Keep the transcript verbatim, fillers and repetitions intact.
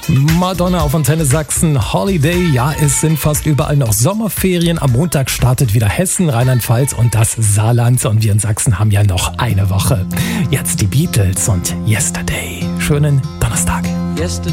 Madonna auf Antenne Sachsen, Holiday. Ja, es sind fast überall noch Sommerferien. Am Montag startet wieder Hessen, Rheinland-Pfalz und das Saarland. Und wir in Sachsen haben ja noch eine Woche. Jetzt die Beatles und Yesterday. Schönen Donnerstag. Yesterday.